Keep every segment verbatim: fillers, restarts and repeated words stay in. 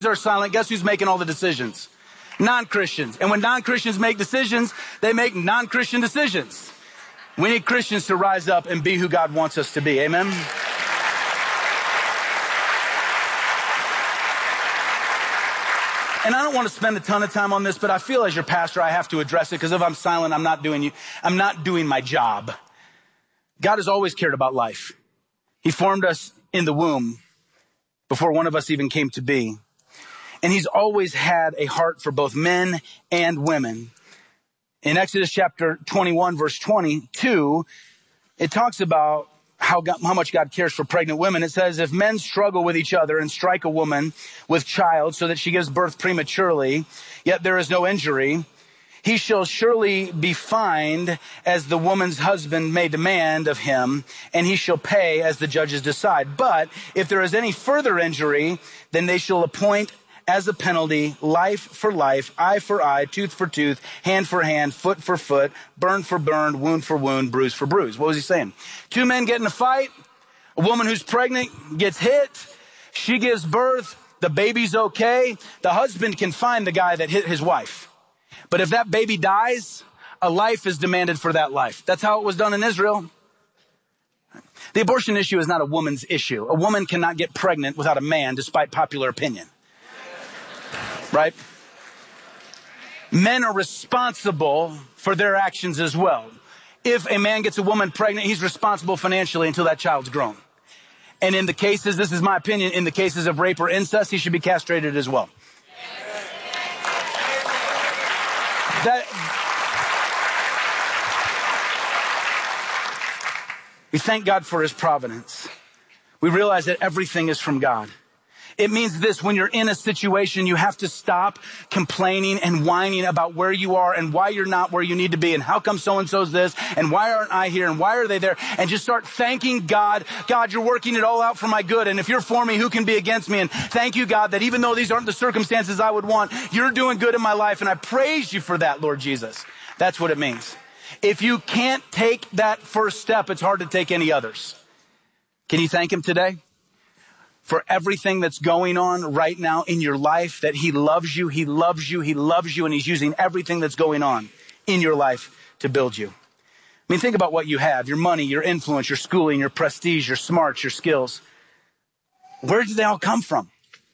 are silent, guess who's making all the decisions? Non-Christians. And when non-Christians make decisions, they make non-Christian decisions. We need Christians to rise up and be who God wants us to be. Amen? And I don't want to spend a ton of time on this, but I feel as your pastor, I have to address it, because if I'm silent, I'm not doing you, I'm not doing my job. God has always cared about life. He formed us in the womb before one of us even came to be. And he's always had a heart for both men and women. In Exodus chapter twenty-one, verse twenty-two, it talks about how, God, how much God cares for pregnant women. It says, if men struggle with each other and strike a woman with child so that she gives birth prematurely, yet there is no injury, he shall surely be fined as the woman's husband may demand of him, and he shall pay as the judges decide. But if there is any further injury, then they shall appoint as a penalty, life for life, eye for eye, tooth for tooth, hand for hand, foot for foot, burn for burn, wound for wound, bruise for bruise. What was he saying? Two men get in a fight. A woman who's pregnant gets hit. She gives birth. The baby's okay. The husband can find the guy that hit his wife. But if that baby dies, a life is demanded for that life. That's how it was done in Israel. The abortion issue is not a woman's issue. A woman cannot get pregnant without a man, despite popular opinion. Right? Men are responsible for their actions as well. If a man gets a woman pregnant, he's responsible financially until that child's grown. And in the cases, this is my opinion, in the cases of rape or incest, he should be castrated as well. That, we thank God for his providence. We realize that everything is from God. It means this: when you're in a situation, you have to stop complaining and whining about where you are and why you're not where you need to be and how come so-and-so's this and why aren't I here and why are they there, and just start thanking God. God, you're working it all out for my good, and if you're for me, who can be against me? And thank you, God, that even though these aren't the circumstances I would want, you're doing good in my life, and I praise you for that, Lord Jesus. That's what it means. If you can't take that first step, it's hard to take any others. Can you thank him today for everything that's going on right now in your life, that he loves you, he loves you, he loves you, and he's using everything that's going on in your life to build you? I mean, think about what you have: your money, your influence, your schooling, your prestige, your smarts, your skills. Where did they all come from?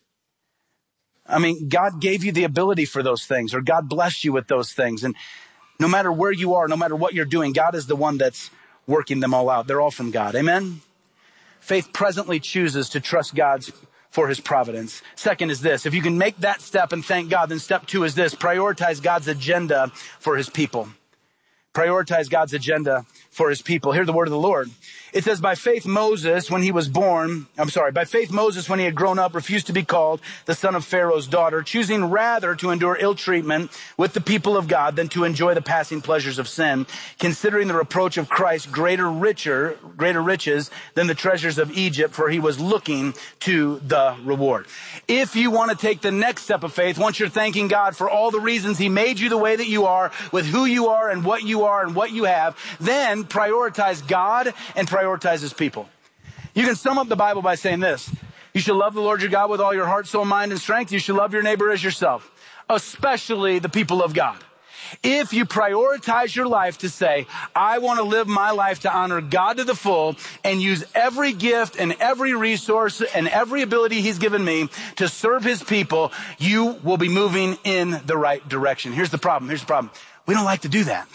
I mean, God gave you the ability for those things, or God blessed you with those things. And no matter where you are, no matter what you're doing, God is the one that's working them all out. They're all from God. Amen? Faith presently chooses to trust God for his providence. Second is this: if you can make that step and thank God, then step two is this: prioritize God's agenda for his people. Prioritize God's agenda for his people. Hear the word of the Lord. It says, by faith Moses, when he was born, I'm sorry, by faith Moses, when he had grown up, refused to be called the son of Pharaoh's daughter, choosing rather to endure ill treatment with the people of God than to enjoy the passing pleasures of sin, considering the reproach of Christ greater richer, greater riches than the treasures of Egypt, for he was looking to the reward. If you want to take the next step of faith, once you're thanking God for all the reasons he made you the way that you are, with who you are and what you are and what you have, then prioritize God and prioritize his people. You can sum up the Bible by saying this: you should love the Lord your God with all your heart, soul, mind, and strength. You should love your neighbor as yourself, especially the people of God. If you prioritize your life to say, I want to live my life to honor God to the full and use every gift and every resource and every ability he's given me to serve his people, you will be moving in the right direction. Here's the problem. Here's the problem. We don't like to do that.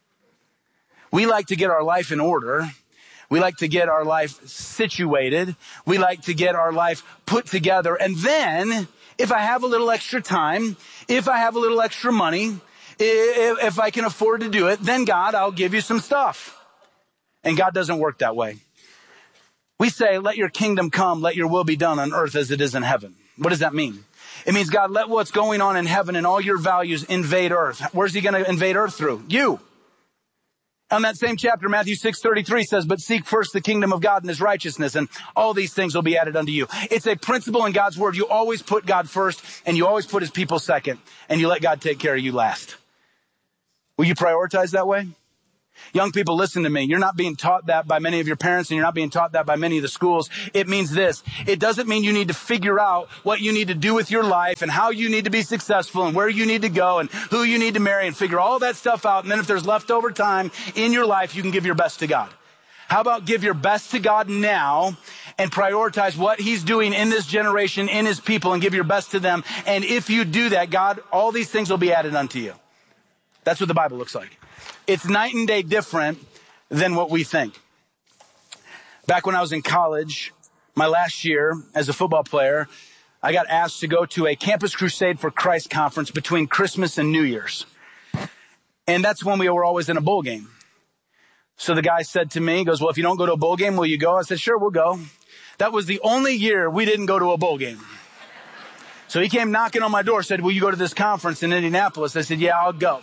We like to get our life in order. We like to get our life situated. We like to get our life put together. And then, if I have a little extra time, if I have a little extra money, if, if I can afford to do it, then God, I'll give you some stuff. And God doesn't work that way. We say, let your kingdom come, let your will be done on earth as it is in heaven. What does that mean? It means, God, let what's going on in heaven and all your values invade earth. Where's he going to invade earth through? You. On that same chapter, Matthew six thirty-three says, but seek first the kingdom of God and his righteousness, and all these things will be added unto you. It's a principle in God's word. You always put God first, and you always put his people second, and you let God take care of you last. Will you prioritize that way? Young people, listen to me. You're not being taught that by many of your parents, and you're not being taught that by many of the schools. It means this. It doesn't mean you need to figure out what you need to do with your life and how you need to be successful and where you need to go and who you need to marry and figure all that stuff out. And then if there's leftover time in your life, you can give your best to God. How about give your best to God now and prioritize what he's doing in this generation, in his people, and give your best to them. And if you do that, God, all these things will be added unto you. That's what the Bible looks like. It's night and day different than what we think. Back when I was in college, my last year as a football player, I got asked to go to a Campus Crusade for Christ conference between Christmas and New Year's. And that's when we were always in a bowl game. So the guy said to me, he goes, well, if you don't go to a bowl game, will you go? I said, sure, we'll go. That was the only year we didn't go to a bowl game. So he came knocking on my door, said, will you go to this conference in Indianapolis? I said, yeah, I'll go.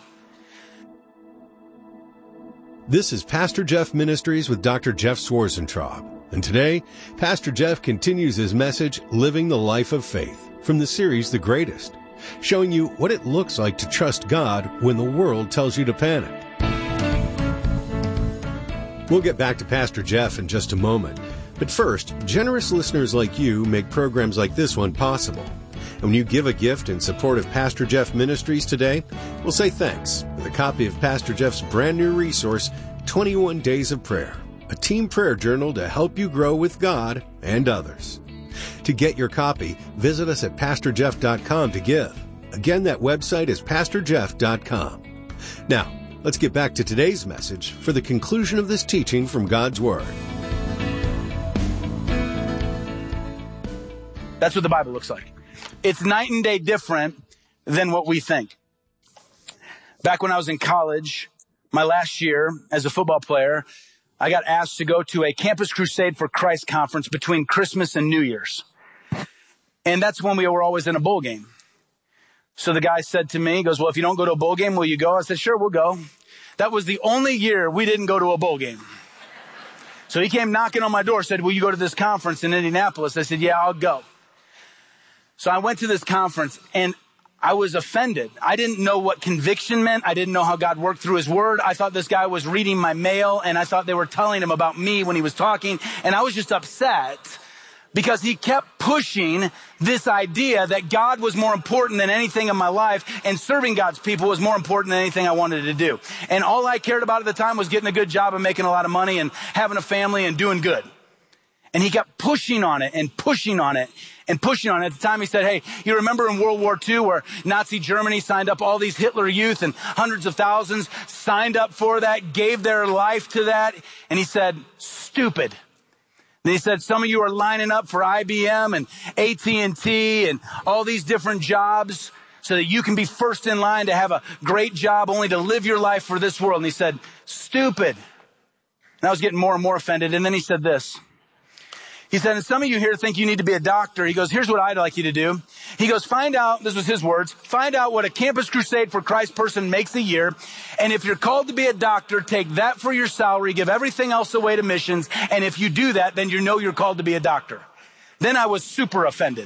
This is Pastor Jeff Ministries with Doctor Jeff Swarzentraub. And today, Pastor Jeff continues his message, Living the Life of Faith, from the series The Greatest, showing you what it looks like to trust God when the world tells you to panic. We'll get back to Pastor Jeff in just a moment. But first, generous listeners like you make programs like this one possible. And when you give a gift in support of Pastor Jeff Ministries today, we'll say thanks with a copy of Pastor Jeff's brand new resource, twenty-one Days of Prayer, a team prayer journal to help you grow with God and others. To get your copy, visit us at pastor jeff dot com to give. Again, that website is pastor jeff dot com. Now, let's get back to today's message for the conclusion of this teaching from God's Word. That's what the Bible looks like. It's night and day different than what we think. Back when I was in college, my last year as a football player, I got asked to go to a Campus Crusade for Christ conference between Christmas and New Year's. And that's when we were always in a bowl game. So the guy said to me, he goes, well, if you don't go to a bowl game, will you go? I said, sure, we'll go. That was the only year we didn't go to a bowl game. So he came knocking on my door, said, will you go to this conference in Indianapolis? I said, yeah, I'll go. So I went to this conference and I was offended. I didn't know what conviction meant. I didn't know how God worked through his word. I thought this guy was reading my mail and I thought they were telling him about me when he was talking. And I was just upset because he kept pushing this idea that God was more important than anything in my life and serving God's people was more important than anything I wanted to do. And all I cared about at the time was getting a good job and making a lot of money and having a family and doing good. And he kept pushing on it and pushing on it and pushing on it. At the time, he said, hey, you remember in World War Two where Nazi Germany signed up all these Hitler Youth and hundreds of thousands signed up for that, gave their life to that. And he said, stupid. And he said, some of you are lining up for I B M and A T and T and all these different jobs so that you can be first in line to have a great job only to live your life for this world. And he said, stupid. And I was getting more and more offended. And then he said this. He said, and some of you here think you need to be a doctor. He goes, here's what I'd like you to do. He goes, find out, this was his words, find out what a Campus Crusade for Christ person makes a year. And if you're called to be a doctor, take that for your salary, give everything else away to missions. And if you do that, then you know you're called to be a doctor. Then I was super offended.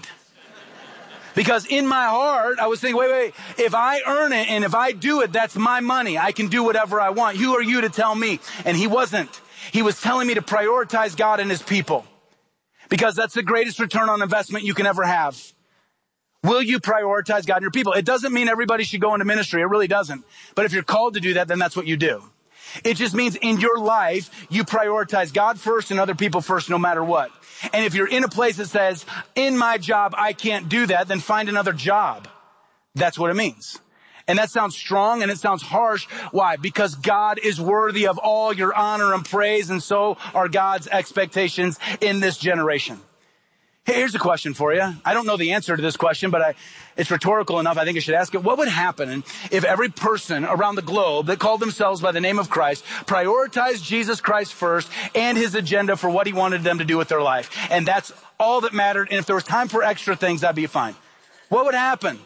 Because in my heart, I was thinking, wait, wait, if I earn it and if I do it, that's my money. I can do whatever I want. Who are you to tell me? And he wasn't. He was telling me to prioritize God and his people. Because that's the greatest return on investment you can ever have. Will you prioritize God and your people? It doesn't mean everybody should go into ministry. It really doesn't. But if you're called to do that, then that's what you do. It just means in your life, you prioritize God first and other people first, no matter what. And if you're in a place that says, in my job, I can't do that, then find another job. That's what it means. And that sounds strong and it sounds harsh. Why? Because God is worthy of all your honor and praise, and so are God's expectations in this generation. Hey, here's a question for you. I don't know the answer to this question, but I, it's rhetorical enough. I think I should ask it. What would happen if every person around the globe that called themselves by the name of Christ prioritized Jesus Christ first and his agenda for what he wanted them to do with their life? And that's all that mattered. And if there was time for extra things, that'd be fine. What would happen?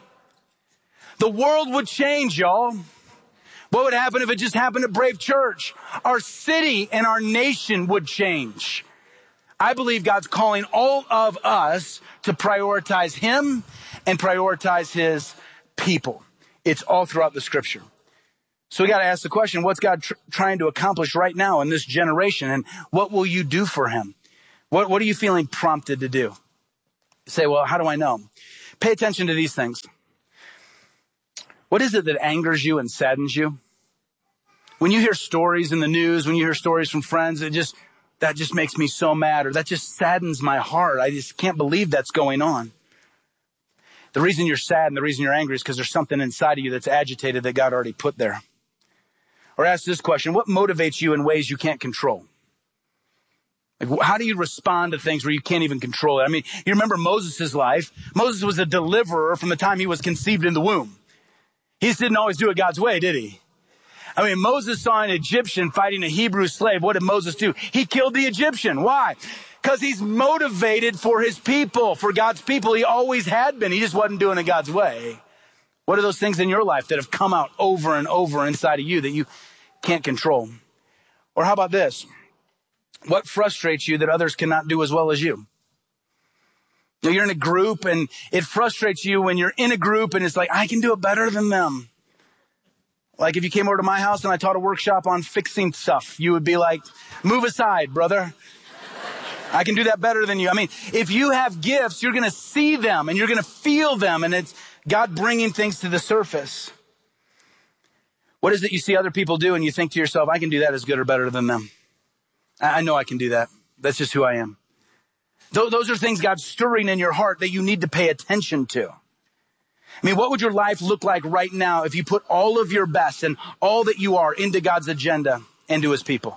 The world would change, y'all. What would happen if it just happened at Brave Church? Our city and our nation would change. I believe God's calling all of us to prioritize him and prioritize his people. It's all throughout the scripture. So we got to ask the question, what's God tr- trying to accomplish right now in this generation? And what will you do for him? What, what are you feeling prompted to do? You say, well, how do I know? Pay attention to these things. What is it that angers you and saddens you? When you hear stories in the news, when you hear stories from friends, it just, that just makes me so mad, or that just saddens my heart. I just can't believe that's going on. The reason you're sad and the reason you're angry is because there's something inside of you that's agitated that God already put there. Or ask this question, what motivates you in ways you can't control? Like, how do you respond to things where you can't even control it? I mean, you remember Moses' life. Moses was a deliverer from the time he was conceived in the womb. He just didn't always do it God's way, did he? I mean, Moses saw an Egyptian fighting a Hebrew slave. What did Moses do? He killed the Egyptian. Why? Because he's motivated for his people, for God's people. He always had been. He just wasn't doing it God's way. What are those things in your life that have come out over and over inside of you that you can't control? Or how about this? What frustrates you that others cannot do as well as you? You know, you're in a group and it frustrates you when you're in a group and it's like, I can do it better than them. Like if you came over to my house and I taught a workshop on fixing stuff, you would be like, move aside, brother. I can do that better than you. I mean, if you have gifts, you're going to see them and you're going to feel them, and it's God bringing things to the surface. What is it you see other people do and you think to yourself, I can do that as good or better than them? I know I can do that. That's just who I am. Those are things God's stirring in your heart that you need to pay attention to. I mean, what would your life look like right now if you put all of your best and all that you are into God's agenda and to his people?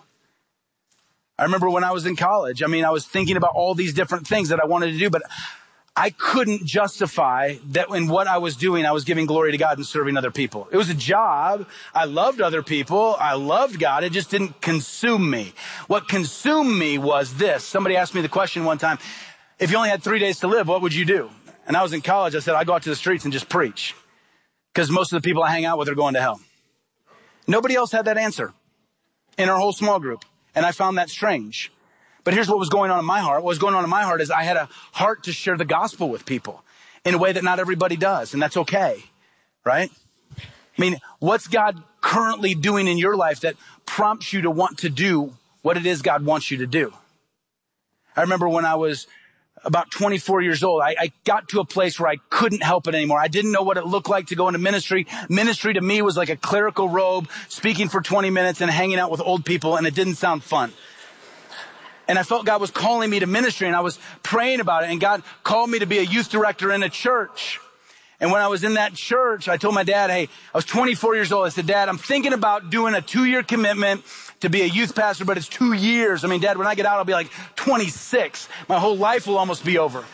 I remember when I was in college, I mean, I was thinking about all these different things that I wanted to do, but I couldn't justify that in what I was doing, I was giving glory to God and serving other people. It was a job. I loved other people. I loved God. It just didn't consume me. What consumed me was this. Somebody asked me the question one time, if you only had three days to live, what would you do? And I was in college. I said, I go out to the streets and just preach, because most of the people I hang out with are going to hell. Nobody else had that answer in our whole small group. And I found that strange. But here's what was going on in my heart. What was going on in my heart is I had a heart to share the gospel with people in a way that not everybody does. And that's okay, right? I mean, what's God currently doing in your life that prompts you to want to do what it is God wants you to do? I remember when I was about twenty-four years old, I, I got to a place where I couldn't help it anymore. I didn't know what it looked like to go into ministry. Ministry to me was like a clerical robe, speaking for twenty minutes and hanging out with old people, and it didn't sound fun. And I felt God was calling me to ministry, and I was praying about it, and God called me to be a youth director in a church. And when I was in that church, I told my dad, hey, I was twenty-four years old. I said, Dad, I'm thinking about doing a two-year commitment to be a youth pastor, but it's two years. I mean, Dad, when I get out, I'll be like twenty-six. My whole life will almost be over.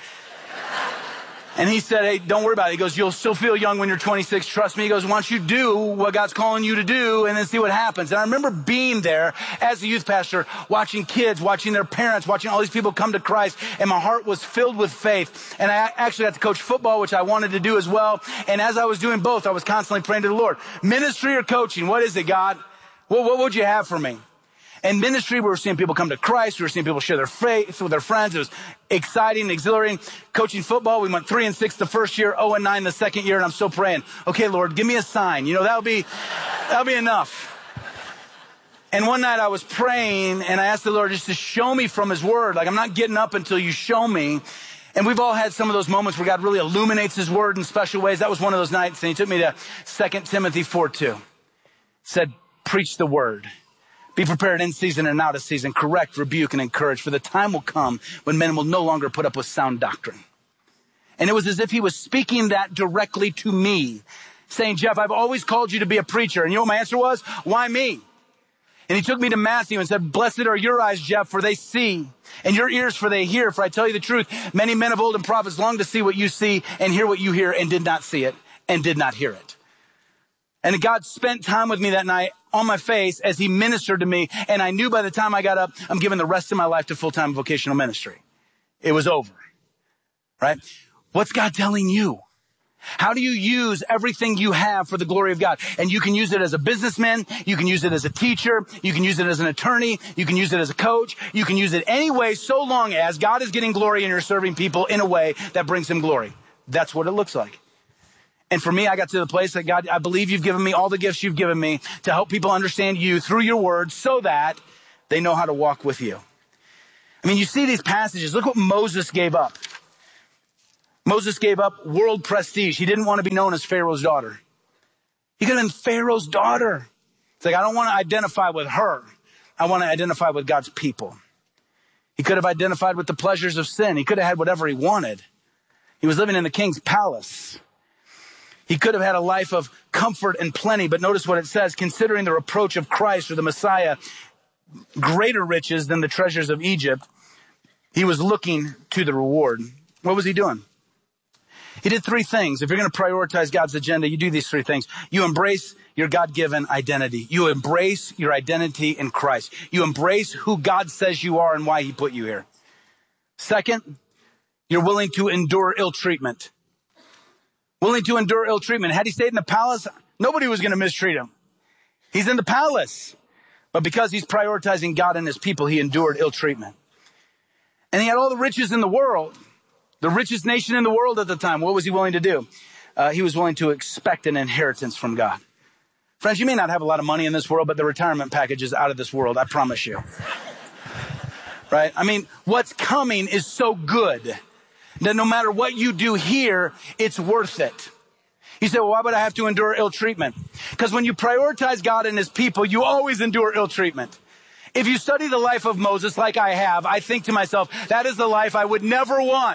And he said, hey, don't worry about it. He goes, you'll still feel young when you're twenty-six. Trust me. He goes, why don't you do what God's calling you to do and then see what happens. And I remember being there as a youth pastor, watching kids, watching their parents, watching all these people come to Christ. And my heart was filled with faith. And I actually got to coach football, which I wanted to do as well. And as I was doing both, I was constantly praying to the Lord. Ministry or coaching? What is it, God? Well, what would you have for me? In ministry, we were seeing people come to Christ. We were seeing people share their faith with their friends. It was exciting and exhilarating. Coaching football, we went three and six the first year, oh and nine the second year, and I'm still praying, okay, Lord, give me a sign. You know, that'll be, that'll be enough. And one night I was praying, and I asked the Lord just to show me from his word. Like, I'm not getting up until you show me. And we've all had some of those moments where God really illuminates his word in special ways. That was one of those nights, and he took me to Second Timothy four two. Said, preach the word. Be prepared in season and out of season. Correct, rebuke, and encourage. For the time will come when men will no longer put up with sound doctrine. And it was as if he was speaking that directly to me, saying, Jeff, I've always called you to be a preacher. And you know what my answer was? Why me? And he took me to Matthew and said, blessed are your eyes, Jeff, for they see, and your ears, for they hear. For I tell you the truth, many men of old and prophets longed to see what you see and hear what you hear, and did not see it and did not hear it. And God spent time with me that night on my face as he ministered to me. And I knew by the time I got up, I'm giving the rest of my life to full-time vocational ministry. It was over, right? What's God telling you? How do you use everything you have for the glory of God? And you can use it as a businessman. You can use it as a teacher. You can use it as an attorney. You can use it as a coach. You can use it any way, so long as God is getting glory and you're serving people in a way that brings him glory. That's what it looks like. And for me, I got to the place that God, I believe you've given me all the gifts you've given me to help people understand you through your word so that they know how to walk with you. I mean, you see these passages. Look what Moses gave up. Moses gave up world prestige. He didn't want to be known as Pharaoh's daughter. He could have been Pharaoh's daughter. It's like, I don't want to identify with her. I want to identify with God's people. He could have identified with the pleasures of sin. He could have had whatever he wanted. He was living in the king's palace. He could have had a life of comfort and plenty, but notice what it says, considering the reproach of Christ or the Messiah, greater riches than the treasures of Egypt, he was looking to the reward. What was he doing? He did three things. If you're going to prioritize God's agenda, you do these three things. You embrace your God-given identity. You embrace your identity in Christ. You embrace who God says you are and why he put you here. Second, you're willing to endure ill treatment. Willing to endure ill treatment. Had he stayed in the palace, nobody was going to mistreat him. He's in the palace. But because he's prioritizing God and his people, he endured ill treatment. And he had all the riches in the world. The richest nation in the world at the time. What was he willing to do? Uh, he was willing to expect an inheritance from God. Friends, you may not have a lot of money in this world, but the retirement package is out of this world. I promise you. Right? I mean, what's coming is so good that no matter what you do here, it's worth it. You say, well, why would I have to endure ill treatment? Because when you prioritize God and his people, you always endure ill treatment. If you study the life of Moses like I have, I think to myself, that is the life I would never want.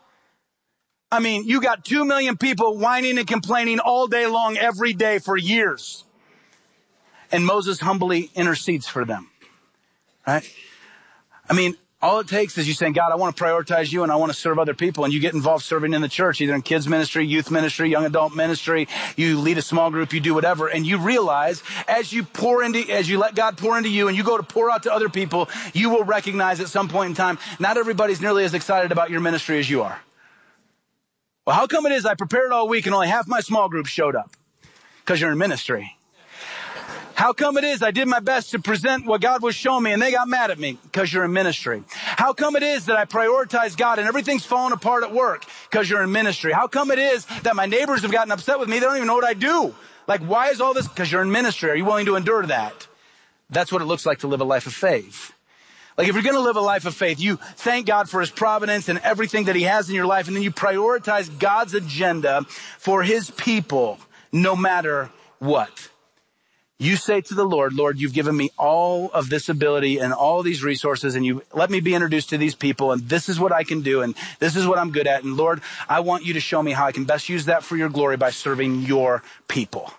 I mean, you got two million people whining and complaining all day long, every day for years. And Moses humbly intercedes for them. Right? I mean, all it takes is you saying, God, I want to prioritize you and I want to serve other people. And you get involved serving in the church, either in kids ministry, youth ministry, young adult ministry. You lead a small group, you do whatever. And you realize as you pour into, as you let God pour into you and you go to pour out to other people, you will recognize at some point in time, not everybody's nearly as excited about your ministry as you are. Well, how come it is I prepared all week and only half my small group showed up? Because you're in ministry. How come it is I did my best to present what God was showing me and they got mad at me? Because you're in ministry. How come it is that I prioritize God and everything's falling apart at work? Because you're in ministry. How come it is that my neighbors have gotten upset with me? They don't even know what I do. Like, why is all this? Because you're in ministry. Are you willing to endure that? That's what it looks like to live a life of faith. Like, if you're going to live a life of faith, you thank God for his providence and everything that he has in your life, and then you prioritize God's agenda for his people no matter what. You say to the Lord, Lord, you've given me all of this ability and all these resources, and you let me be introduced to these people, and this is what I can do, and this is what I'm good at. And Lord, I want you to show me how I can best use that for your glory by serving your people.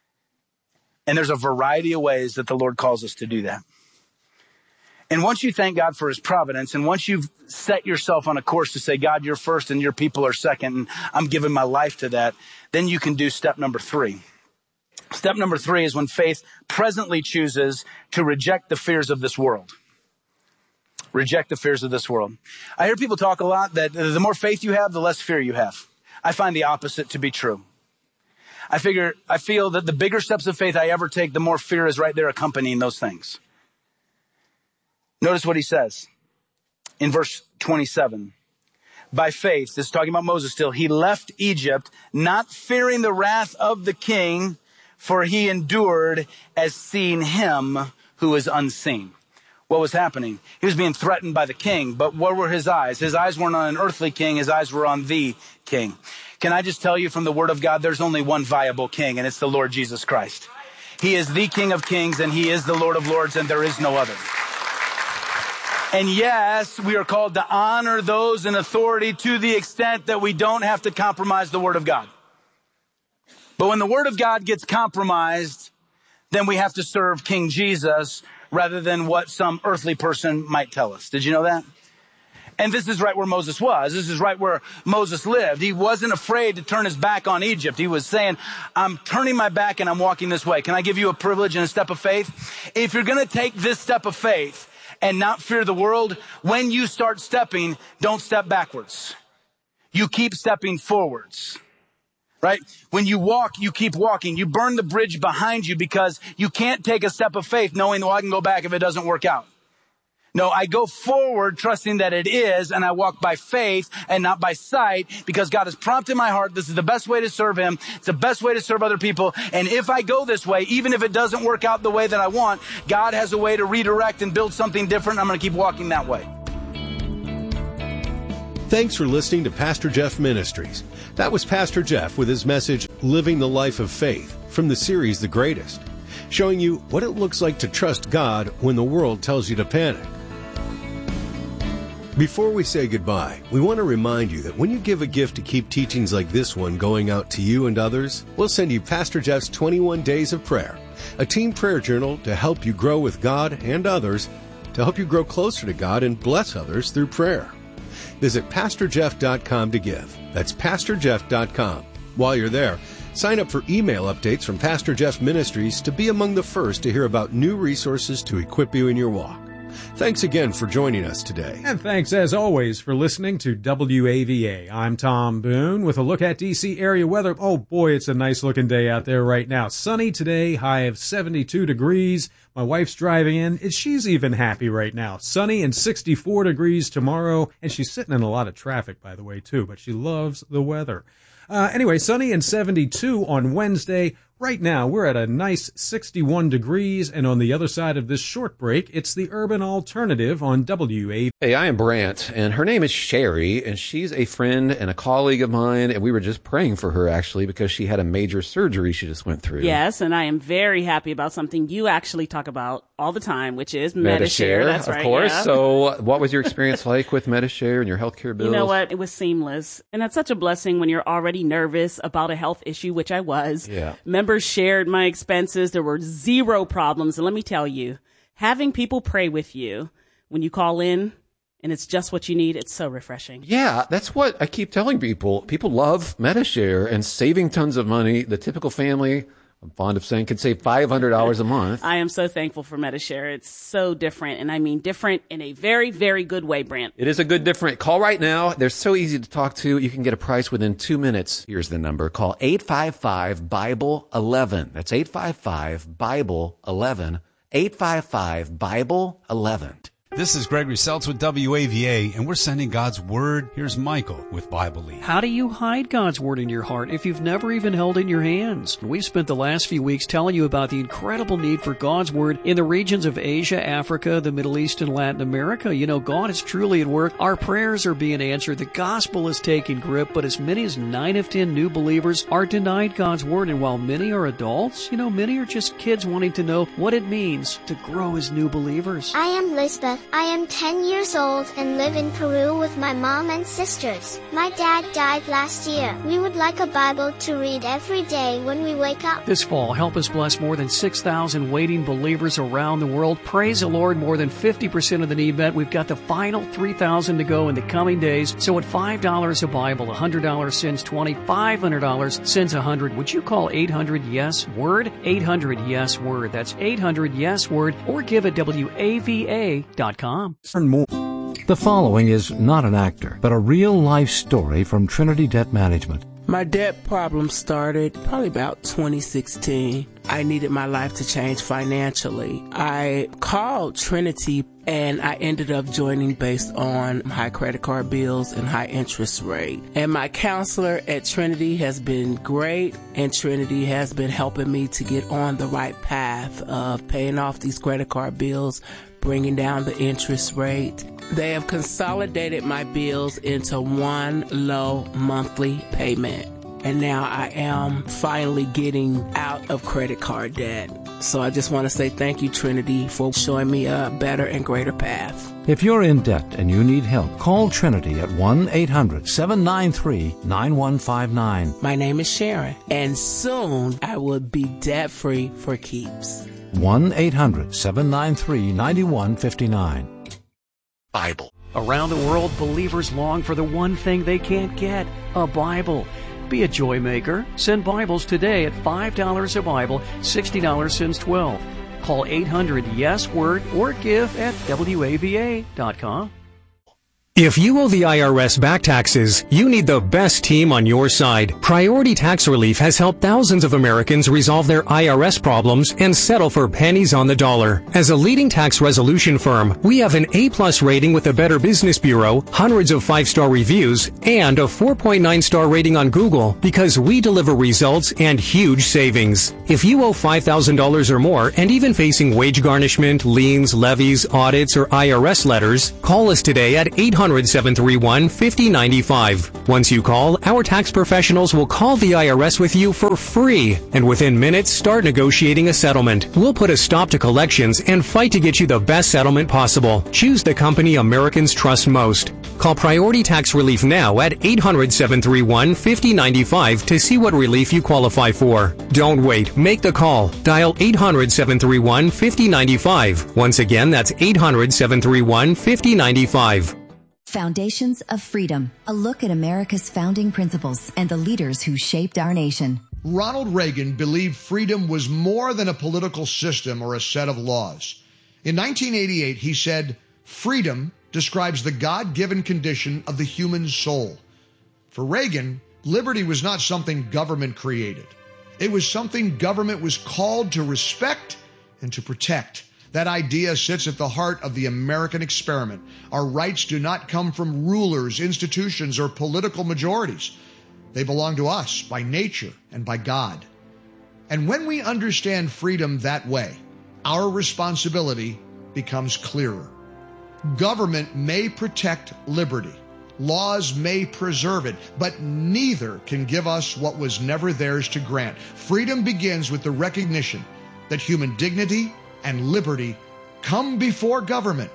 And there's a variety of ways that the Lord calls us to do that. And once you thank God for his providence, and once you've set yourself on a course to say, God, you're first and your people are second, and I'm giving my life to that, then you can do step number three. Step number three is when faith presently chooses to reject the fears of this world. Reject the fears of this world. I hear people talk a lot that the more faith you have, the less fear you have. I find the opposite to be true. I figure, I feel that the bigger steps of faith I ever take, the more fear is right there accompanying those things. Notice what he says in verse twenty-seven. By faith, this is talking about Moses still, he left Egypt, not fearing the wrath of the king, for he endured as seeing him who is unseen. What was happening? He was being threatened by the king, but what were his eyes? His eyes weren't on an earthly king, his eyes were on the king. Can I just tell you from the word of God, there's only one viable king, and it's the Lord Jesus Christ. He is the King of Kings, and he is the Lord of Lords, and there is no other. And yes, we are called to honor those in authority to the extent that we don't have to compromise the word of God. But when the word of God gets compromised, then we have to serve King Jesus rather than what some earthly person might tell us. Did you know that? And this is right where Moses was. This is right where Moses lived. He wasn't afraid to turn his back on Egypt. He was saying, I'm turning my back and I'm walking this way. Can I give you a privilege and a step of faith? If you're going to take this step of faith and not fear the world, when you start stepping, don't step backwards. You keep stepping forwards. Right? When you walk, you keep walking. You burn the bridge behind you because you can't take a step of faith knowing, well, I can go back if it doesn't work out. No, I go forward trusting that it is, and I walk by faith and not by sight, because God has prompted my heart. This is the best way to serve him. It's the best way to serve other people. And if I go this way, even if it doesn't work out the way that I want, God has a way to redirect and build something different. I'm going to keep walking that way. Thanks for listening to Pastor Jeff Ministries. That was Pastor Jeff with his message, Living the Life of Faith, from the series The Greatest, showing you what it looks like to trust God when the world tells you to panic. Before we say goodbye, we want to remind you that when you give a gift to keep teachings like this one going out to you and others, we'll send you Pastor Jeff's twenty-one Days of Prayer, a team prayer journal to help you grow with God and others, to help you grow closer to God and bless others through prayer. Visit pastor jeff dot com to give. That's pastor jeff dot com. While you're there, sign up for email updates from Pastor Jeff Ministries to be among the first to hear about new resources to equip you in your walk. Thanks again for joining us today. And thanks, as always, for listening to W A V A. I'm Tom Boone with a look at D C area weather. Oh, boy, it's a nice-looking day out there right now. Sunny today, high of seventy-two degrees. My wife's driving in, and she's even happy right now. Sunny and sixty-four degrees tomorrow, and she's sitting in a lot of traffic, by the way, too, but she loves the weather. Uh, anyway, sunny and seventy-two on Wednesday. Right now, we're at a nice sixty-one degrees, and on the other side of this short break, it's the Urban Alternative on W A V A. Hey, I am Brant, and her name is Sherry, and she's a friend and a colleague of mine, and we were just praying for her, actually, because she had a major surgery she just went through. Yes, and I am very happy about something you actually talk about all the time, which is Medi-Share. Medi-Share, That's of right, course. yeah. So what was your experience like with Medi-Share and your healthcare bills? You know what? It was seamless. And that's such a blessing when you're already nervous about a health issue, which I was. Yeah. Members shared my expenses. There were zero problems. And let me tell you, having people pray with you when you call in and it's just what you need, it's so refreshing. Yeah, that's what I keep telling people. People love Medi-Share and saving tons of money. The typical family, I'm fond of saying, could save five hundred dollars a month. I am so thankful for Medi-Share. It's so different, and I mean different in a very, very good way, Brant. It is a good different. Call right now. They're so easy to talk to. You can get a price within two minutes. Here's the number. Call eight five five, Bible eleven. That's eight five five, Bible eleven. eight five five, Bible eleven. This is Gregory Seltz with W A V A, and we're sending God's Word. Here's Michael with Bible Lead. How do you hide God's Word in your heart if you've never even held it in your hands? We've spent the last few weeks telling you about the incredible need for God's Word in the regions of Asia, Africa, the Middle East, and Latin America. You know, God is truly at work. Our prayers are being answered. The gospel is taking grip, but as many as nine of ten new believers are denied God's Word. And while many are adults, you know, many are just kids wanting to know what it means to grow as new believers. I am Lisbeth. I am ten years old and live in Peru with my mom and sisters. My dad died last year. We would like a Bible to read every day when we wake up. This fall, help us bless more than six thousand waiting believers around the world. Praise the Lord, more than fifty percent of the need met. We've got the final three thousand to go in the coming days. So at five dollars a Bible, one hundred dollars sends twenty, five hundred dollars sends one hundred. Would you call eight hundred yes word? eight hundred yes word. That's eight hundred yes word, or give at W A V A dot com. The following is not an actor, but a real-life story from Trinity Debt Management. My debt problem started probably about twenty sixteen. I needed my life to change financially. I called Trinity and I ended up joining based on high credit card bills and high interest rate. And my counselor at Trinity has been great, and Trinity has been helping me to get on the right path of paying off these credit card bills, bringing down the interest rate. They have consolidated my bills into one low monthly payment. And now I am finally getting out of credit card debt. So I just want to say thank you, Trinity, for showing me a better and greater path. If you're in debt and you need help, call Trinity at one eight hundred seven nine three nine one five nine. My name is Sharon, and soon I will be debt-free for keeps. one eight hundred seven nine three nine one five nine. Bible. Around the world, believers long for the one thing they can't get, a Bible. Be a joy maker. Send Bibles today at five dollars a Bible, sixty dollars sends twelve. Call eight hundred yes word or give at W A V A dot com. If you owe the I R S back taxes, you need the best team on your side. Priority Tax Relief has helped thousands of Americans resolve their I R S problems and settle for pennies on the dollar. As a leading tax resolution firm, we have an A-plus rating with the Better Business Bureau, hundreds of five-star reviews, and a four point nine star rating on Google because we deliver results and huge savings. If you owe five thousand dollars or more and even facing wage garnishment, liens, levies, audits, or I R S letters, call us today at eight hundred, seven three one, five oh nine five. Once you call, our tax professionals will call the I R S with you for free, and within minutes start negotiating a settlement. We'll put a stop to collections and fight to get you the best settlement possible. Choose the company Americans trust most. Call Priority Tax Relief now at eight hundred, seven three one, five oh nine five to see what relief you qualify for. Don't wait. Make the call. Dial eight hundred, seven three one, five oh nine five. Once again, that's eight hundred, seven three one, five oh nine five. Foundations of Freedom, a look at America's founding principles and the leaders who shaped our nation. Ronald Reagan believed freedom was more than a political system or a set of laws. In nineteen eighty-eight, he said, "Freedom describes the God-given condition of the human soul." For Reagan, liberty was not something government created. It was something government was called to respect and to protect. That idea sits at the heart of the American experiment. Our rights do not come from rulers, institutions, or political majorities. They belong to us by nature and by God. And when we understand freedom that way, our responsibility becomes clearer. Government may protect liberty. Laws may preserve it, but neither can give us what was never theirs to grant. Freedom begins with the recognition that human dignity and liberty come before government,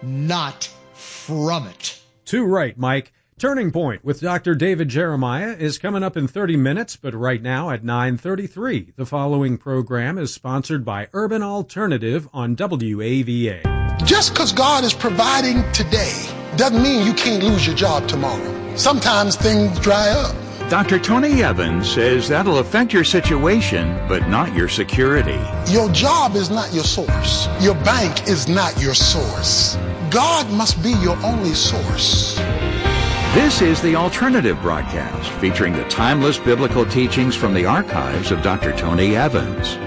not from it. Too right, Mike. Turning Point with Doctor David Jeremiah is coming up in thirty minutes, but right now at nine thirty-three. The following program is sponsored by Urban Alternative on W A V A. Just because God is providing today doesn't mean you can't lose your job tomorrow. Sometimes things dry up. Doctor Tony Evans says that'll affect your situation, but not your security. Your job is not your source. Your bank is not your source. God must be your only source. This is the Alternative Broadcast, featuring the timeless biblical teachings from the archives of Doctor Tony Evans.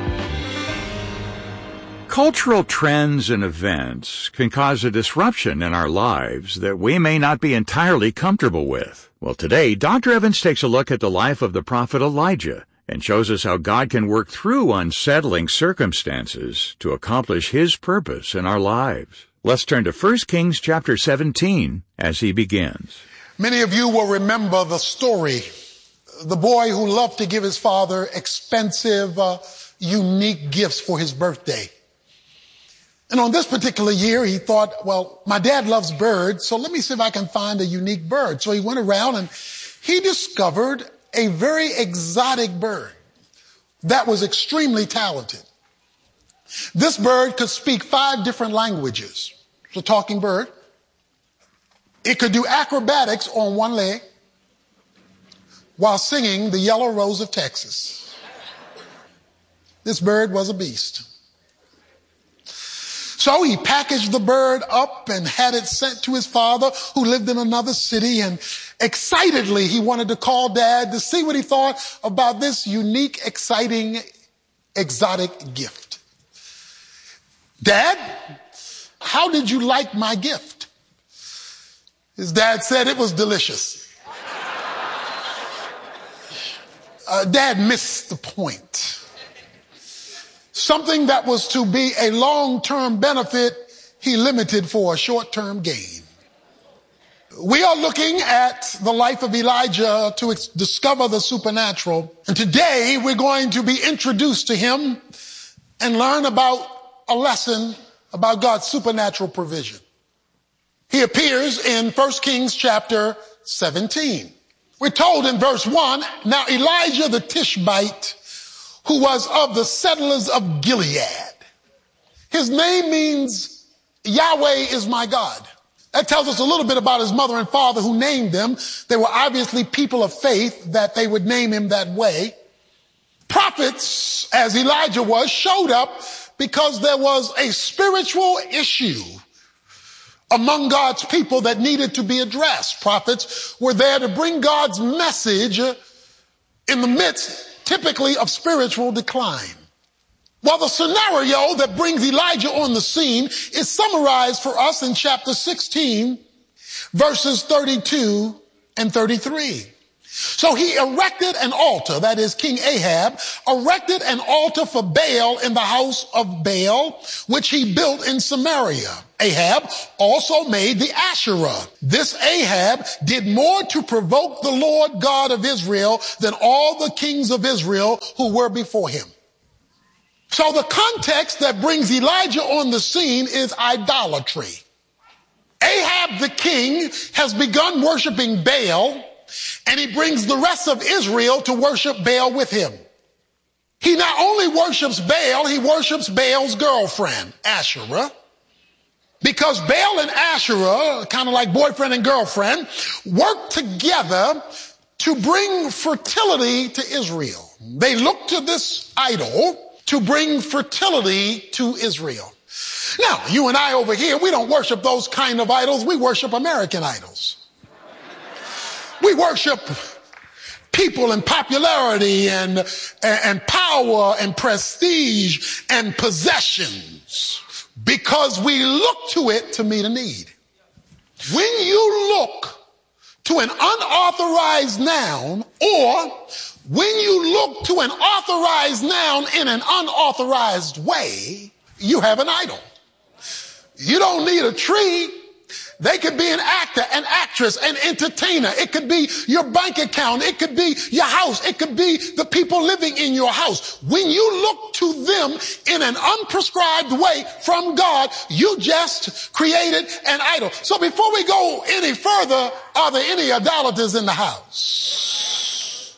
Cultural trends and events can cause a disruption in our lives that we may not be entirely comfortable with. Well, today, Doctor Evans takes a look at the life of the prophet Elijah and shows us how God can work through unsettling circumstances to accomplish His purpose in our lives. Let's turn to First Kings chapter seventeen as he begins. Many of you will remember the story. The boy who loved to give his father expensive, uh, unique gifts for his birthday. And on this particular year, he thought, well, my dad loves birds, so let me see if I can find a unique bird. So he went around and he discovered a very exotic bird that was extremely talented. This bird could speak five different languages. It's a talking bird. It could do acrobatics on one leg while singing the Yellow Rose of Texas. This bird was a beast. So he packaged the bird up and had it sent to his father, who lived in another city, and excitedly he wanted to call Dad to see what he thought about this unique, exciting, exotic gift. Dad, how did you like my gift? His dad said it was delicious. Uh, Dad missed the point. Something that was to be a long-term benefit, he limited for a short-term gain. We are looking at the life of Elijah to ex- discover the supernatural. And today we're going to be introduced to him and learn about a lesson about God's supernatural provision. He appears in First Kings chapter seventeen. We're told in verse one, now Elijah the Tishbite, who was of the settlers of Gilead. His name means Yahweh is my God. That tells us a little bit about his mother and father who named them. They were obviously people of faith that they would name him that way. Prophets, as Elijah was, showed up because there was a spiritual issue among God's people that needed to be addressed. Prophets were there to bring God's message in the midst, typically, of spiritual decline. Well, the scenario that brings Elijah on the scene is summarized for us in chapter sixteen, verses thirty-two and thirty-three. So he erected an altar, that is King Ahab, erected an altar for Baal in the house of Baal, which he built in Samaria. Ahab also made the Asherah. This Ahab did more to provoke the Lord God of Israel than all the kings of Israel who were before him. So the context that brings Elijah on the scene is idolatry. Ahab the king has begun worshiping Baal, and he brings the rest of Israel to worship Baal with him. He not only worships Baal, he worships Baal's girlfriend, Asherah. Because Baal and Asherah, kind of like boyfriend and girlfriend, work together to bring fertility to Israel. They look to this idol to bring fertility to Israel. Now, you and I over here, we don't worship those kind of idols. We worship American idols. We worship people and popularity and, and, and power and prestige and possessions because we look to it to meet a need. When you look to an unauthorized noun, or when you look to an authorized noun in an unauthorized way, you have an idol. You don't need a tree. They could be an actor, an actress, an entertainer. It could be your bank account. It could be your house. It could be the people living in your house. When you look to them in an unprescribed way from God, you just created an idol. So before we go any further, are there any idolaters in the house?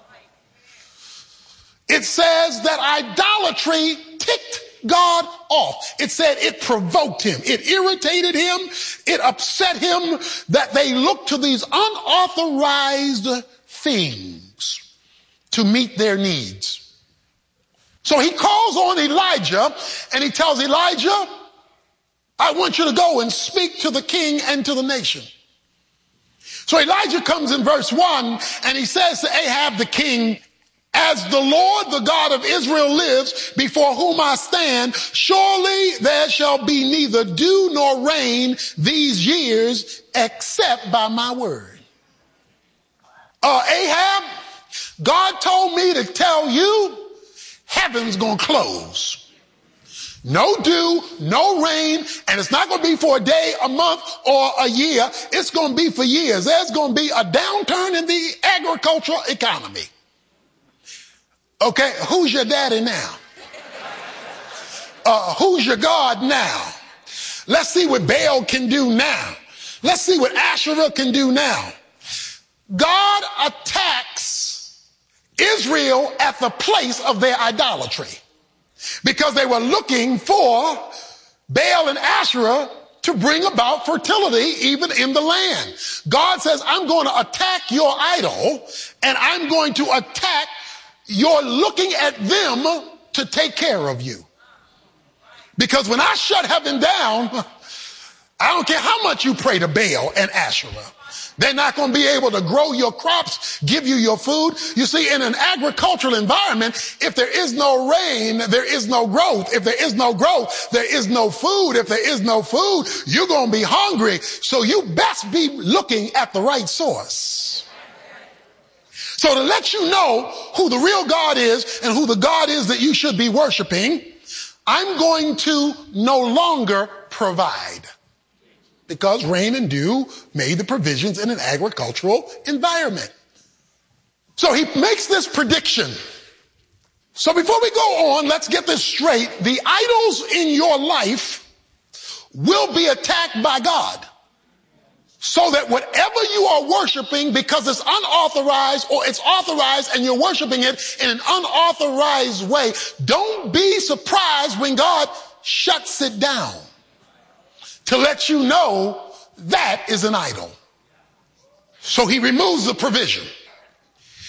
It says that idolatry ticked God off. It said it provoked him. It irritated him. It upset him that they looked to these unauthorized things to meet their needs. So he calls on Elijah and he tells Elijah, I want you to go and speak to the king and to the nation. So Elijah comes in verse one and he says to Ahab the king, as the Lord, the God of Israel lives, before whom I stand, surely there shall be neither dew nor rain these years except by my word. Uh, Ahab, God told me to tell you, heaven's going to close. No dew, no rain, and it's not going to be for a day, a month, or a year. It's going to be for years. There's going to be a downturn in the agricultural economy. Okay, who's your daddy now? Uh, who's your God now? Let's see what Baal can do now. Let's see what Asherah can do now. God attacks Israel at the place of their idolatry because they were looking for Baal and Asherah to bring about fertility even in the land. God says, I'm going to attack your idol and I'm going to attack you're looking at them to take care of you. Because when I shut heaven down, I don't care how much you pray to Baal and Asherah. They're not going to be able to grow your crops, give you your food. You see, in an agricultural environment, if there is no rain, there is no growth. If there is no growth, there is no food. If there is no food, you're going to be hungry. So you best be looking at the right source. So to let you know who the real God is and who the God is that you should be worshiping, I'm going to no longer provide. Because rain and dew made the provisions in an agricultural environment. So he makes this prediction. So before we go on, let's get this straight. The idols in your life will be attacked by God. So that whatever you are worshiping, because it's unauthorized or it's authorized and you're worshiping it in an unauthorized way, don't be surprised when God shuts it down to let you know that is an idol. So he removes the provision.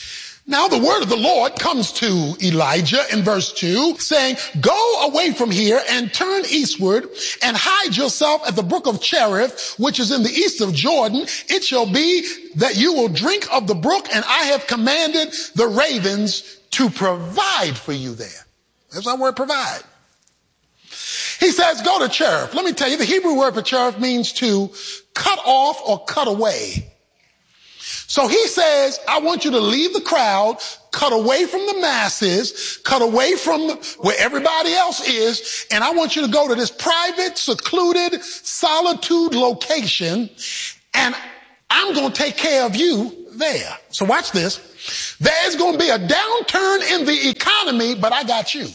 Now the word of the Lord comes to Elijah in verse two, saying, go away from here and turn eastward and hide yourself at the brook of Cherith, which is in the east of Jordan. It shall be that you will drink of the brook, and I have commanded the ravens to provide for you there. There's that word, provide. He says, go to Cherith. Let me tell you, the Hebrew word for Cherith means to cut off or cut away. So he says, I want you to leave the crowd, cut away from the masses, cut away from where everybody else is, and I want you to go to this private, secluded, solitude location, and I'm going to take care of you there. So watch this. There's going to be a downturn in the economy, but I got you.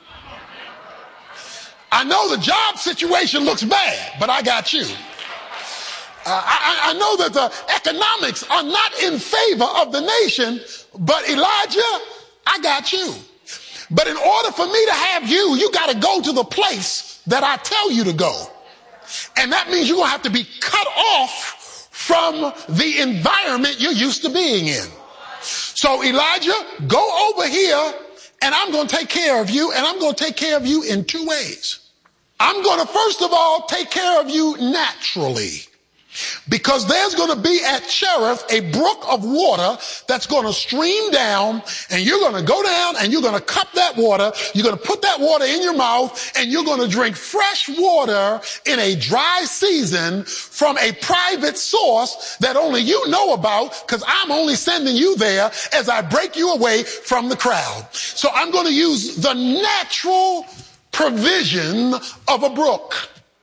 I know the job situation looks bad, but I got you. Uh, I, I know that the economics are not in favor of the nation, but Elijah, I got you. But in order for me to have you, you got to go to the place that I tell you to go. And that means you're going to have to be cut off from the environment you're used to being in. So Elijah, go over here and I'm going to take care of you, and I'm going to take care of you in two ways. I'm going to, first of all, take care of you naturally. Because there's going to be at Cherith a brook of water that's going to stream down, and you're going to go down and you're going to cup that water. You're going to put that water in your mouth, and you're going to drink fresh water in a dry season from a private source that only you know about, because I'm only sending you there as I break you away from the crowd. So I'm going to use the natural provision of a brook.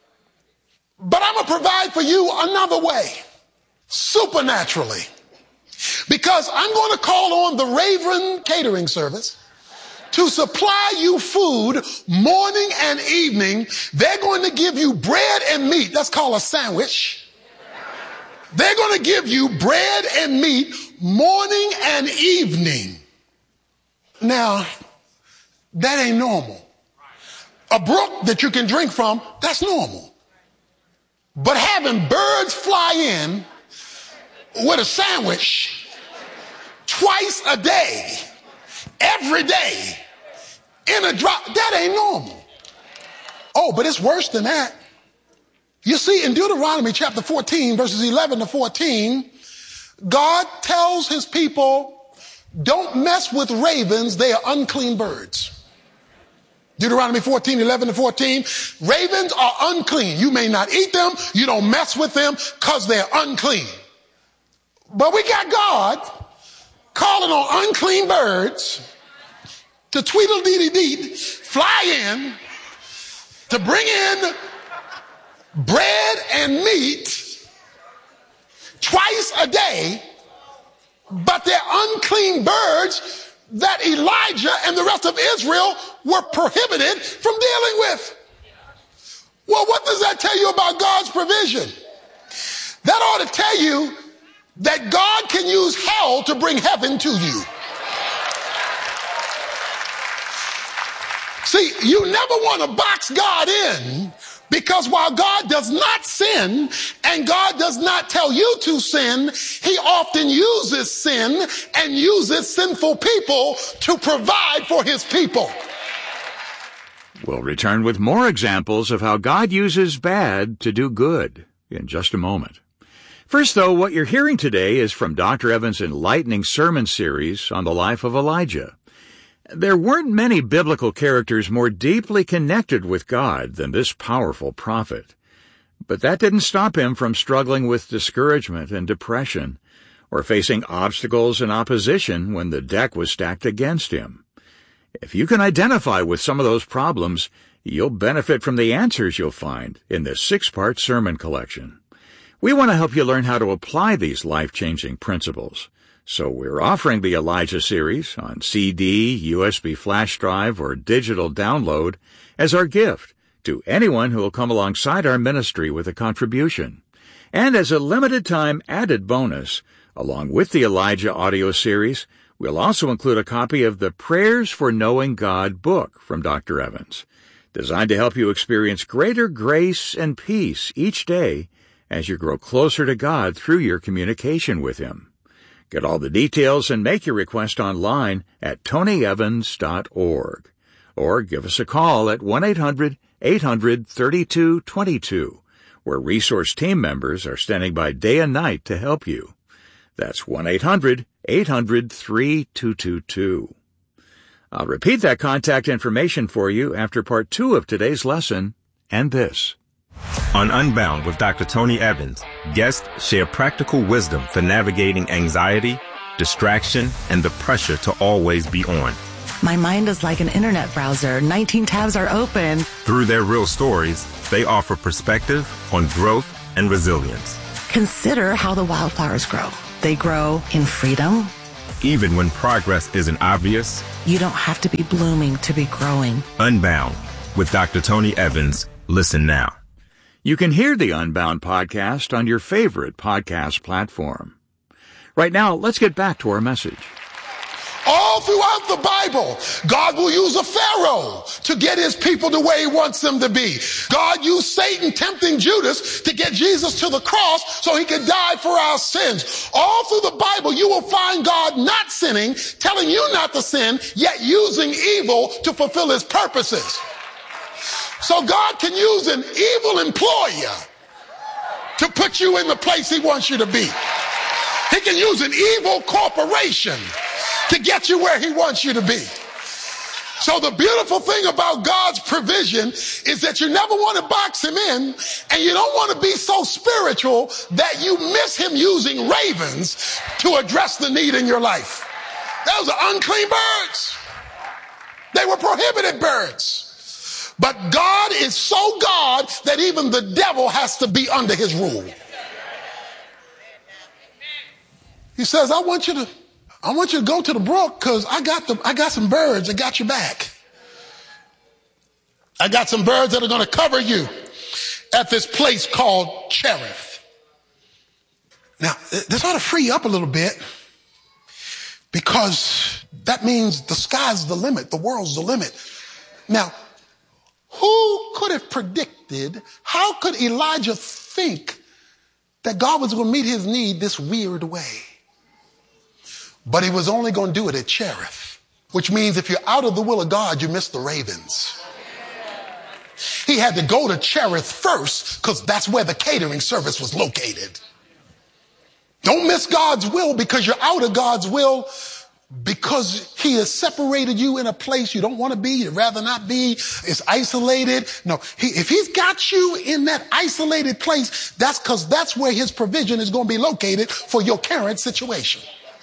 But I'm going to provide for you another way, supernaturally, because I'm going to call on the Raven Catering Service to supply you food morning and evening. They're going to give you bread and meat. That's called a sandwich. They're going to give you bread and meat morning and evening. Now, that ain't normal. A brook that you can drink from, that's normal. But having birds fly in with a sandwich twice a day, every day, in a drop, that ain't normal. Oh, but it's worse than that. You see, in Deuteronomy chapter fourteen, verses eleven to fourteen, God tells his people, don't mess with ravens, they are unclean birds. Deuteronomy fourteen, eleven to fourteen, ravens are unclean. You may not eat them. You don't mess with them because they're unclean. But we got God calling on unclean birds to tweedle-dee-dee-dee, fly in, to bring in bread and meat twice a day, but they're unclean birds that Elijah and the rest of Israel were prohibited from dealing with. Well, what does that tell you about God's provision? That ought to tell you that God can use hell to bring heaven to you. See, you never want to box God in, because while God does not sin and God does not tell you to sin, he often uses sin and uses sinful people to provide for his people. We'll return with more examples of how God uses bad to do good in just a moment. First, though, what you're hearing today is from Doctor Evans' enlightening sermon series on the life of Elijah. There weren't many biblical characters more deeply connected with God than this powerful prophet. But that didn't stop him from struggling with discouragement and depression, or facing obstacles and opposition when the deck was stacked against him. If you can identify with some of those problems, you'll benefit from the answers you'll find in this six-part sermon collection. We want to help you learn how to apply these life-changing principles. So we're offering the Elijah series on C D, U S B flash drive, or digital download as our gift to anyone who will come alongside our ministry with a contribution. And as a limited-time added bonus, along with the Elijah audio series, we'll also include a copy of the Prayers for Knowing God book from Doctor Evans, designed to help you experience greater grace and peace each day as you grow closer to God through your communication with him. Get all the details and make your request online at tony evans dot org. Or give us a call at one eight hundred eight hundred thirty-two twenty-two, where resource team members are standing by day and night to help you. That's one eight hundred eight hundred thirty-two twenty-two. I'll repeat that contact information for you after part two of today's lesson and this. On Unbound with Doctor Tony Evans, guests share practical wisdom for navigating anxiety, distraction, and the pressure to always be on. My mind is like an internet browser. nineteen tabs are open. Through their real stories, they offer perspective on growth and resilience. Consider how the wildflowers grow. They grow in freedom. Even when progress isn't obvious, you don't have to be blooming to be growing. Unbound with Doctor Tony Evans. Listen now. You can hear the Unbound podcast on your favorite podcast platform. Right now, let's get back to our message. All throughout the Bible, God will use a Pharaoh to get his people the way he wants them to be. God used Satan tempting Judas to get Jesus to the cross so he could die for our sins. All through the Bible, you will find God not sinning, telling you not to sin, yet using evil to fulfill his purposes. So God can use an evil employer to put you in the place he wants you to be. He can use an evil corporation to get you where he wants you to be. So the beautiful thing about God's provision is that you never want to box him in, and you don't want to be so spiritual that you miss him using ravens to address the need in your life. Those are unclean birds. They were prohibited birds. But God is so God that even the devil has to be under his rule. He says, I want you to, I want you to go to the brook because I got the, I got some birds that got your back. I got some birds that are going to cover you at this place called Cherith. Now, this ought to free you up a little bit because that means the sky's the limit. The world's the limit. Now, who could have predicted, how could Elijah think that God was going to meet his need this weird way? But he was only going to do it at Cherith, which means if you're out of the will of God, you miss the ravens. He had to go to Cherith first because that's where the catering service was located. Don't miss God's will because you're out of God's will, because he has separated you in a place you don't want to be, you'd rather not be, it's isolated. No, he, if he's got you in that isolated place, that's because that's where his provision is going to be located for your current situation.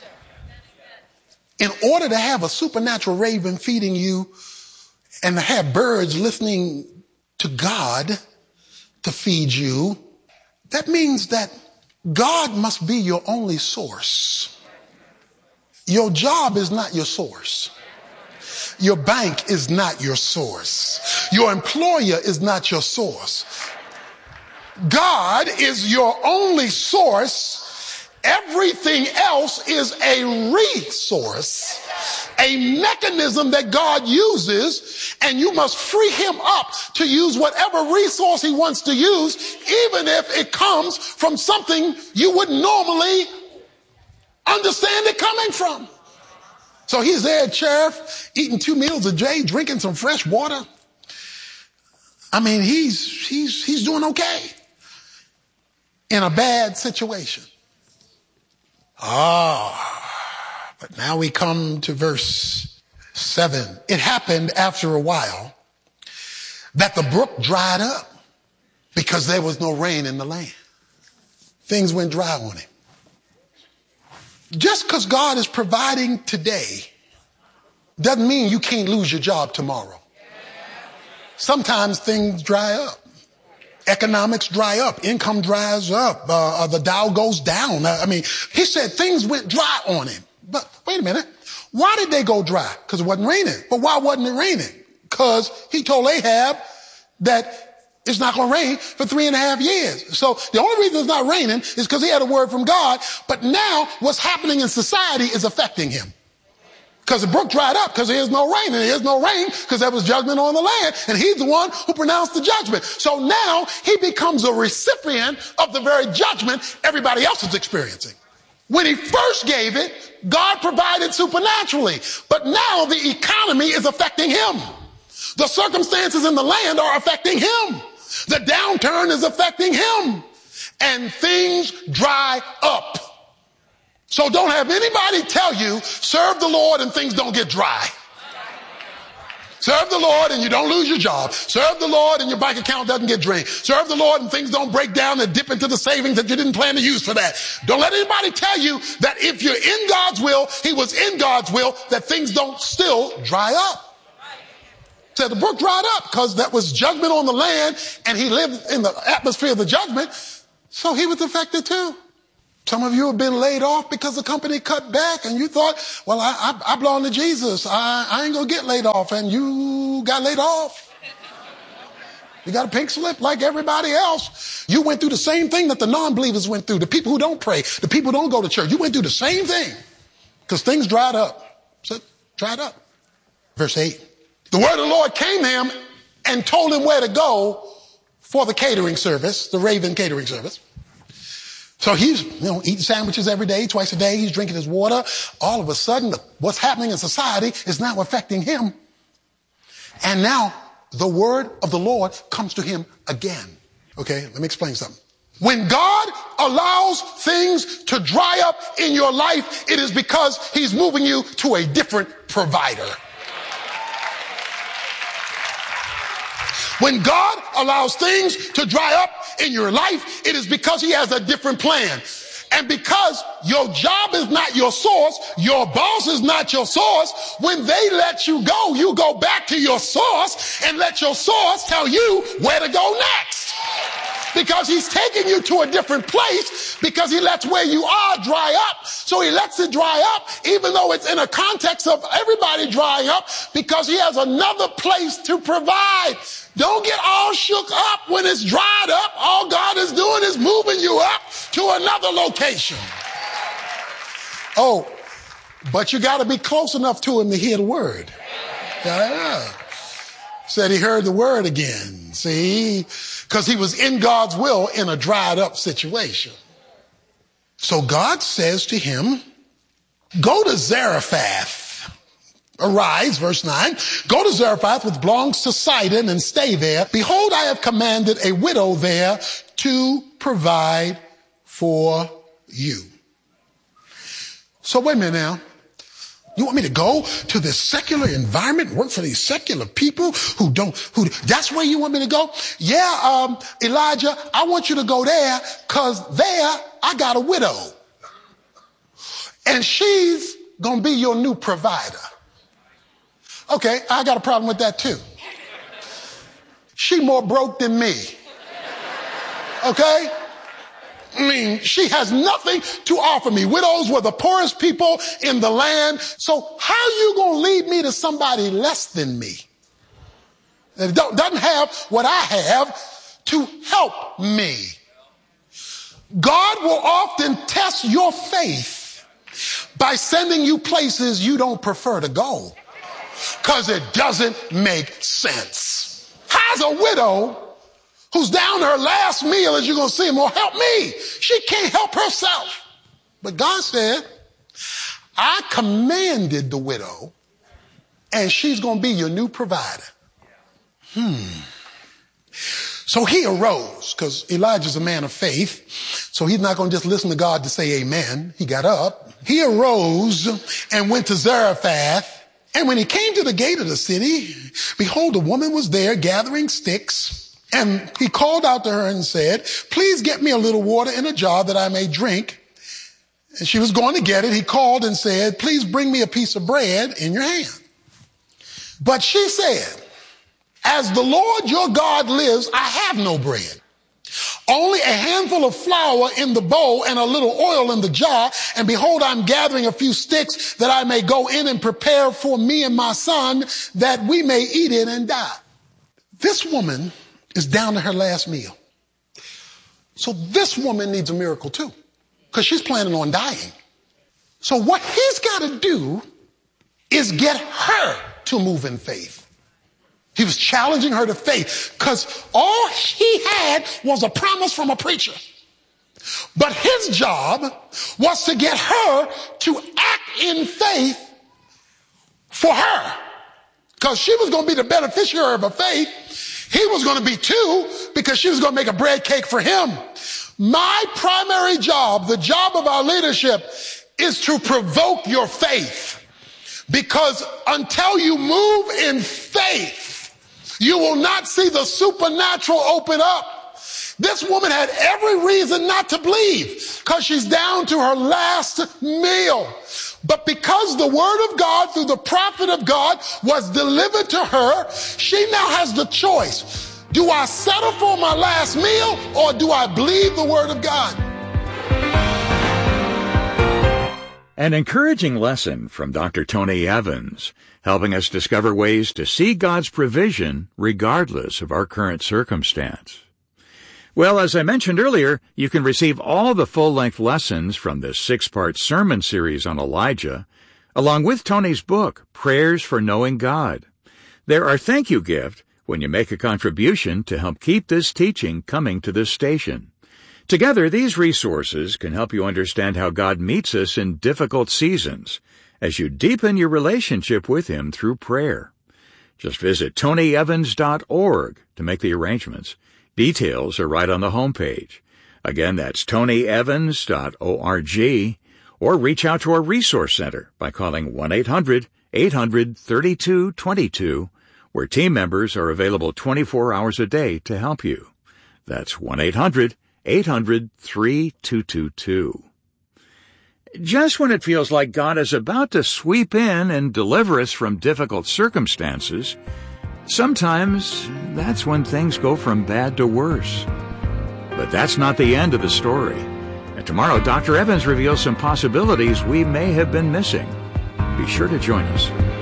In order to have a supernatural raven feeding you and to have birds listening to God to feed you, that means that God must be your only source. Your job is not your source. Your bank is not your source. Your employer is not your source. God is your only source. Everything else is a resource, a mechanism that God uses, and you must free him up to use whatever resource he wants to use, even if it comes from something you wouldn't normally understand it coming from. So he's there at Cherith, eating two meals a day, drinking some fresh water. I mean, he's, he's, he's doing okay in a bad situation. Ah, but now we come to verse seven. It happened after a while that the brook dried up because there was no rain in the land. Things went dry on him. Just because God is providing today doesn't mean you can't lose your job tomorrow. Sometimes things dry up. Economics dry up. Income dries up. Uh, the Dow goes down. I mean, he said things went dry on him. But wait a minute. Why did they go dry? Because it wasn't raining. But why wasn't it raining? Because he told Ahab that it's not going to rain for three and a half years. So the only reason it's not raining is because he had a word from God. But now what's happening in society is affecting him. Because the brook dried up because there's no rain. And there's no rain because there was judgment on the land. And he's the one who pronounced the judgment. So now he becomes a recipient of the very judgment everybody else is experiencing. When he first gave it, God provided supernaturally. But now the economy is affecting him. The circumstances in the land are affecting him. The downturn is affecting him. And things dry up. So don't have anybody tell you, serve the Lord and things don't get dry. Serve the Lord and you don't lose your job. Serve the Lord and your bank account doesn't get drained. Serve the Lord and things don't break down and dip into the savings that you didn't plan to use for that. Don't let anybody tell you that if you're in God's will, he was in God's will, that things don't still dry up. So the brook dried up because that was judgment on the land and he lived in the atmosphere of the judgment. So he was affected too. Some of you have been laid off because the company cut back and you thought, well, I, I, I belong to Jesus. I, I ain't going to get laid off. And you got laid off. You got a pink slip like everybody else. You went through the same thing that the non-believers went through. The people who don't pray, the people who don't go to church. You went through the same thing because things dried up. So dried up. Verse eight. The word of the Lord came to him and told him where to go for the catering service, the Raven catering service. So he's, you know, eating sandwiches every day, twice a day. He's drinking his water. All of a sudden, what's happening in society is now affecting him. And now the word of the Lord comes to him again. Okay, let me explain something. When God allows things to dry up in your life, it is because he's moving you to a different provider. When God allows things to dry up in your life, it is because he has a different plan. And because your job is not your source, your boss is not your source, when they let you go, you go back to your source and let your source tell you where to go next. Because he's taking you to a different place because he lets where you are dry up. So he lets it dry up even though it's in a context of everybody drying up because he has another place to provide. Don't get all shook up when it's dried up. All God is doing is moving you up to another location. Oh, but you got to be close enough to him to hear the word. Yeah. Said he heard the word again. See, because he was in God's will in a dried up situation. So God says to him, go to Zarephath. Arise, verse nine, go to Zarephath, which belongs to Sidon, and stay there. Behold, I have commanded a widow there to provide for you. So wait a minute now. You want me to go to this secular environment, work for these secular people who don't, who, that's where you want me to go? Yeah, um, Elijah, I want you to go there because there I got a widow. And she's going to be your new provider. Okay, I got a problem with that too. She more broke than me. Okay? I mean, she has nothing to offer me. Widows were the poorest people in the land. So how are you going to lead me to somebody less than me? That doesn't have what I have to help me. God will often test your faith by sending you places you don't prefer to go. Because it doesn't make sense. How's a widow who's down to her last meal, as you're going to see, will help me? She can't help herself. But God said, I commanded the widow, and she's going to be your new provider. Hmm. So he arose, because Elijah's a man of faith, so he's not going to just listen to God to say amen. He got up. He arose and went to Zarephath. And when he came to the gate of the city, behold, a woman was there gathering sticks. And he called out to her and said, please get me a little water in a jar that I may drink. And she was going to get it. He called and said, please bring me a piece of bread in your hand. But she said, as the Lord your God lives, I have no bread. Only a handful of flour in the bowl and a little oil in the jar. And behold, I'm gathering a few sticks that I may go in and prepare for me and my son that we may eat it and die. This woman is down to her last meal. So this woman needs a miracle too, because she's planning on dying. So what he's got to do is get her to move in faith. He was challenging her to faith because all he had was a promise from a preacher. But his job was to get her to act in faith for her. Because she was going to be the beneficiary of her faith. He was going to be too, because she was going to make a bread cake for him. My primary job, the job of our leadership, is to provoke your faith. Because until you move in faith, you will not see the supernatural open up. This woman had every reason not to believe, because she's down to her last meal. But because the word of God through the prophet of God was delivered to her, she now has the choice. Do I settle for my last meal, or do I believe the word of God? An encouraging lesson from Doctor Tony Evans, helping us discover ways to see God's provision regardless of our current circumstance. Well, as I mentioned earlier, you can receive all the full-length lessons from this six-part sermon series on Elijah, along with Tony's book, Prayers for Knowing God. They're our thank you gift when you make a contribution to help keep this teaching coming to this station. Together, these resources can help you understand how God meets us in difficult seasons as you deepen your relationship with Him through prayer. Just visit tony evans dot org to make the arrangements. Details are right on the homepage. Again, that's tony evans dot org, or reach out to our Resource Center by calling one eight hundred eight hundred thirty-two twenty-two, where team members are available twenty-four hours a day to help you. That's one eight hundred eight hundred thirty-two twenty-two. Just when it feels like God is about to sweep in and deliver us from difficult circumstances, sometimes that's when things go from bad to worse. But that's not the end of the story. And tomorrow, Doctor Evans reveals some possibilities we may have been missing. Be sure to join us.